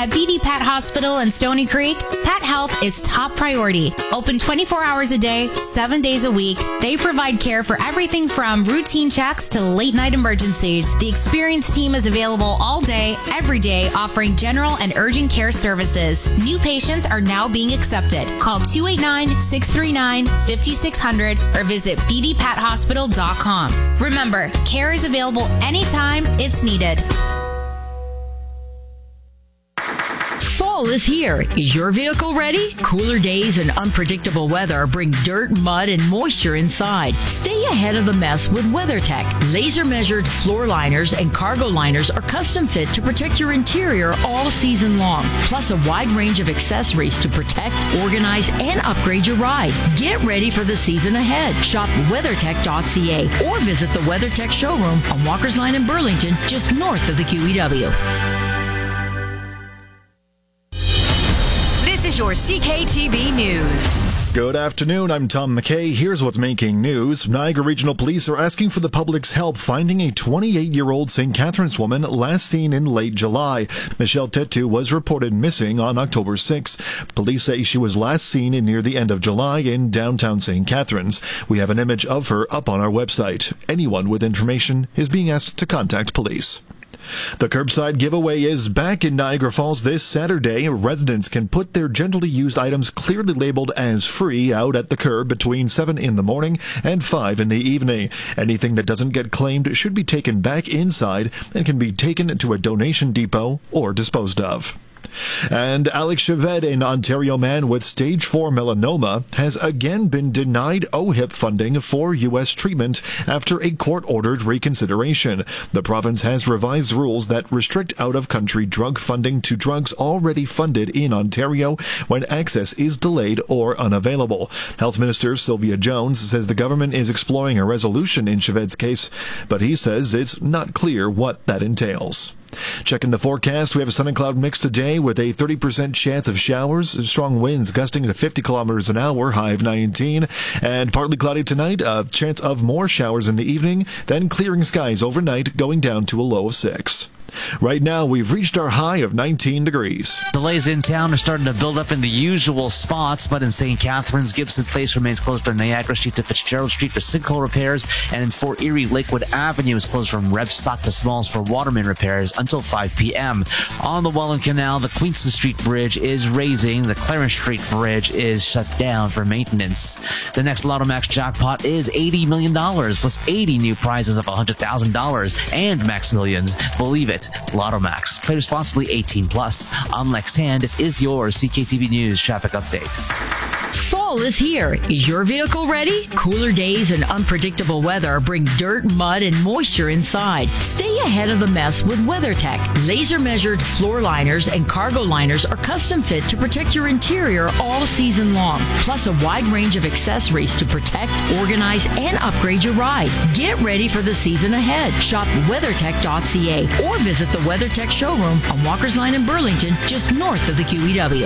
At BD Pet Hospital in Stony Creek, pet health is top priority. Open 24 hours a day, 7 days a week. They provide care for everything from routine checks to late-night emergencies. The experienced team is available all day, every day, offering general and urgent care services. New patients are now being accepted. Call 289-639-5600 or visit bdpethospital.com. Remember, care is available anytime it's needed. Fall is here. Is your vehicle ready? Cooler days and unpredictable weather bring dirt, mud, and moisture inside. Stay ahead of the mess with WeatherTech. Laser-measured floor liners and cargo liners are custom fit to protect your interior all season long. Plus a wide range of accessories to protect, organize, and upgrade your ride. Get ready for the season ahead. Shop WeatherTech.ca or visit the WeatherTech showroom on Walker's Line in Burlington, just north of the QEW. This is your CKTB News. Good afternoon, I'm Tom McKay. Here's what's making news. Niagara Regional Police are asking for the public's help finding a 28-year-old St. Catharines woman last seen in late July. Michelle Tetu was reported missing on October 6th. Police say she was last seen near the end of July in downtown St. Catharines. We have an image of her up on our website. Anyone with information is being asked to contact police. The curbside giveaway is back in Niagara Falls this Saturday. Residents can put their gently used items clearly labeled as free out at the curb between 7 in the morning and 5 in the evening. Anything that doesn't get claimed should be taken back inside and can be taken to a donation depot or disposed of. And Alex Chaved, an Ontario man with stage 4 melanoma, has again been denied OHIP funding for U.S. treatment after a court-ordered reconsideration. The province has revised rules that restrict out-of-country drug funding to drugs already funded in Ontario when access is delayed or unavailable. Health Minister Sylvia Jones says the government is exploring a resolution in Chaved's case, but he says it's not clear what that entails. Checking the forecast, we have a sun and cloud mix today with a 30% chance of showers, strong winds gusting to 50 kilometers an hour, high of 19, and partly cloudy tonight, a chance of more showers in the evening, then clearing skies overnight, going down to a low of 6. Right now, we've reached our high of 19 degrees. Delays in town are starting to build up in the usual spots, but in St. Catharines, Gibson Place remains closed from Niagara Street to Fitzgerald Street for sinkhole repairs, and in Fort Erie, Lakewood Avenue is closed from Rebstock to Smalls for watermain repairs until 5 p.m. On the Welland Canal, the Queenston Street Bridge is raising. The Clarence Street Bridge is shut down for maintenance. The next Lotto Max jackpot is $80 million, plus 80 new prizes of $100,000 and Max Millions. Believe it. Lotto Max. Play responsibly, 18 plus. I'm Lex Tan. This is your CKTB News traffic update. Fall is here. Is your vehicle ready? Cooler days and unpredictable weather bring dirt, mud, and moisture inside. Stay ahead of the mess with WeatherTech. Laser-measured floor liners and cargo liners are custom fit to protect your interior all season long. Plus a wide range of accessories to protect, organize, and upgrade your ride. Get ready for the season ahead. Shop WeatherTech.ca or visit the WeatherTech showroom on Walker's Line in Burlington, just north of the QEW.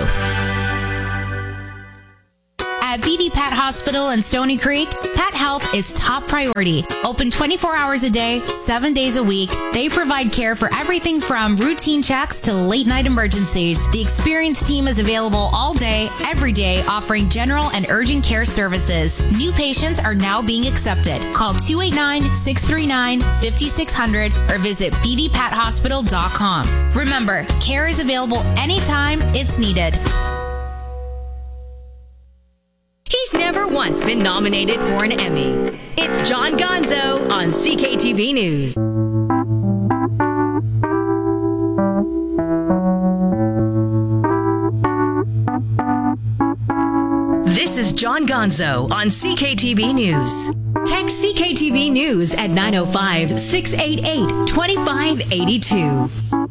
At BD Pet Hospital in Stony Creek, pet health is top priority. Open 24 hours a day, 7 days a week. They provide care for everything from routine checks to late-night emergencies. The experienced team is available all day, every day, offering general and urgent care services. New patients are now being accepted. Call 289-639-5600 or visit bdpethospital.com. Remember, care is available anytime it's needed. He's never once been nominated for an Emmy. It's John Gonzo on CKTB News. This is John Gonzo on CKTB News. Text CKTB News at 905-688-2582.